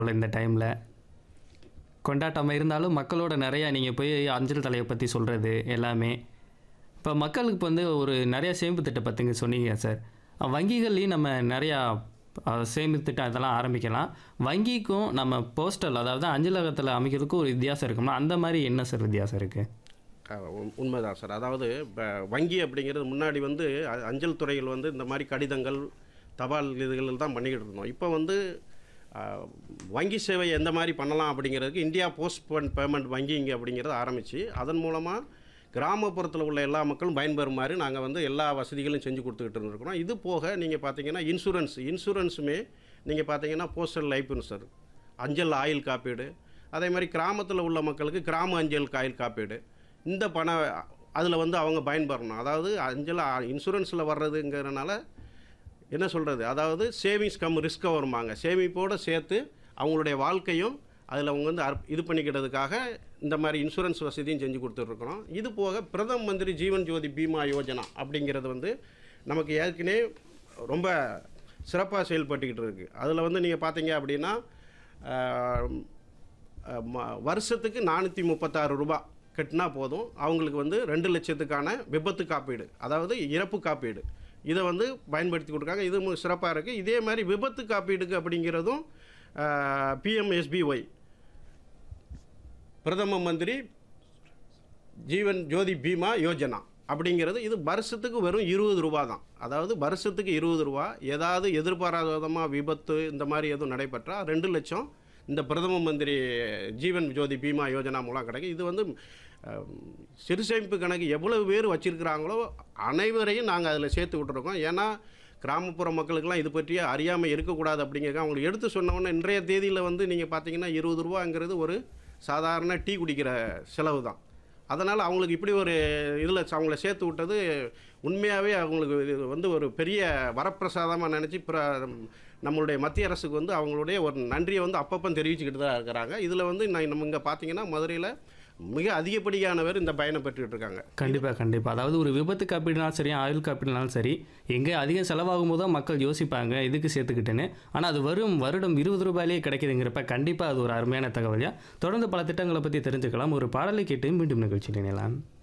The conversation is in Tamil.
இந்த டைமில் கொண்டாட்டமாக இருந்தாலும் மக்களோட நிறையா நீங்கள் போய் அஞ்சல் தலையை பற்றி சொல்கிறது எல்லாமே. இப்போ மக்களுக்கு இப்போ வந்து ஒரு நிறையா சேமிப்பு திட்டம் பற்றிங்க சொன்னீங்க சார். வங்கிகள்லேயும் நம்ம நிறையா சேமிப்பு திட்டம் இதெல்லாம் ஆரம்பிக்கலாம். வங்கிக்கும் நம்ம போஸ்டல் அதாவது அஞ்சலகத்தில் அமைக்கிறதுக்கும் ஒரு வித்தியாசம் இருக்குமா? அந்த மாதிரி என்ன சார் வித்தியாசம் இருக்குது? உண்மைதான் சார். அதாவது இப்போ வங்கி அப்படிங்கிறது முன்னாடி வந்து அஞ்சல் துறைகள் வந்து இந்த மாதிரி கடிதங்கள் தபால் இதுகள் தான் பண்ணிக்கிட்டு இருந்தோம். இப்போ வந்து வங்கி சேவை எந்த மாதிரி பண்ணலாம் அப்படிங்கிறதுக்கு இந்தியா போஸ்ட் பேமெண்ட் வங்கிங்க அப்படிங்கிறத ஆரம்பித்து அதன் மூலமாக கிராமப்புறத்தில் உள்ள எல்லா மக்களும் பயன்பெறுமாறு நாங்கள் வந்து எல்லா வசதிகளும் செஞ்சு கொடுத்துக்கிட்டு இருந்திருக்கிறோம். இது போக நீங்கள் பார்த்தீங்கன்னா இன்சூரன்ஸுமே நீங்கள் பார்த்தீங்கன்னா போஸ்டல் லைஃப் இன்சூரன்ஸ், அஞ்சல் ஆயுள் காப்பீடு, அதே மாதிரி கிராமத்தில் உள்ள மக்களுக்கு கிராம அஞ்சல் ஆயுள் காப்பீடு, இந்த அதில் வந்து அவங்க பயன்பெறணும். அதாவது அஞ்சல் இன்சூரன்ஸில் வர்றதுங்கிறதுனால என்ன சொல்கிறது, அதாவது சேவிங்ஸ் கம் ரிஸ்க் வருமாங்க, சேமிப்போடு சேர்த்து அவங்களுடைய வாழ்க்கையும் அதில் அவங்க வந்து இது பண்ணிக்கிறதுக்காக இந்த மாதிரி இன்சூரன்ஸ் வசதியும் செஞ்சு கொடுத்துட்ருக்குறோம். இது போக பிரதம மந்திரி ஜீவன் ஜோதி பீமா யோஜனா அப்படிங்கிறது வந்து நமக்கு ஏற்கனவே ரொம்ப சிறப்பாக செயல்பட்டுக்கிட்டு இருக்குது. அதில் வந்து நீங்கள் பார்த்தீங்க அப்படின்னா வருஷத்துக்கு 436 ரூபா கட்டினா போதும், அவங்களுக்கு வந்து 2 லட்சத்துக்கான விபத்து காப்பீடு, அதாவது இறப்பு காப்பீடு, இதை வந்து பயன்படுத்தி கொடுக்காங்க. இது சிறப்பாக இருக்குது. இதே மாதிரி விபத்து காப்பீடுக்கு அப்படிங்கிறதும் பிஎம்எஸ்பிஒய் பிரதம மந்திரி ஜீவன் ஜோதி பீமா யோஜனா அப்படிங்கிறது இது வருஷத்துக்கு வெறும் 20 ரூபா தான். அதாவது வருஷத்துக்கு 20 ரூபா. ஏதாவது எதிர்பாராத விதமாக விபத்து இந்த மாதிரி எதுவும் நடைபெற்றால் 2 லட்சம் இந்த பிரதம மந்திரி ஜீவன் ஜோதி பீமா யோஜனா மூலம் கிடைக்கும். இது வந்து சிறு சேமிப்பு கணக்கு எவ்வளவு பேர் வச்சுருக்கிறாங்களோ அனைவரையும் நாங்கள் அதில் சேர்த்து விட்டுருக்கோம். ஏன்னா கிராமப்புற மக்களுக்கெல்லாம் இது பற்றி அறியாமல் இருக்கக்கூடாது அப்படிங்கிறத அவங்களுக்கு எடுத்து சொன்னோன்னே இன்றைய தேதியில் வந்து நீங்கள் பார்த்தீங்கன்னா 20 ரூபாங்கிறது ஒரு சாதாரண டீ குடிக்கிற செலவு தான். அதனால் அவங்களுக்கு இப்படி ஒரு இதில் அவங்கள சேர்த்து விட்டது உண்மையாகவே அவங்களுக்கு இது வந்து ஒரு பெரிய வரப்பிரசாதமாக நினச்சி நம்மளுடைய மத்திய அரசுக்கு வந்து அவங்களுடைய ஒரு நன்றியை வந்து அப்பப்போ தெரிவிச்சுக்கிட்டு தான் இருக்கிறாங்க. இதில் வந்து நம்ம இங்கே பார்த்தீங்கன்னா மதுரையில் மிக அதிகப்படியானவர் இந்த பயனை பெற்றுக்கிட்டு இருக்காங்க. கண்டிப்பாக. அதாவது ஒரு விபத்து காப்பீடுனாலும் சரி, ஆயுள் காப்பீடுனாலும் சரி, எங்கே அதிகம் செலவாகும் போது தான் மக்கள் யோசிப்பாங்க இதுக்கு சேர்த்துக்கிட்டுன்னு. ஆனால் அது வருடம் 20 ரூபாயிலேயே கிடைக்குதுங்கிறப்ப கண்டிப்பாக அது ஒரு அருமையான தகவலையாக தொடர்ந்து பல திட்டங்களை பற்றி தெரிஞ்சுக்கலாம். ஒரு பாடலை கேட்டு மீண்டும் நிகழ்ச்சியில் இணையலாம்.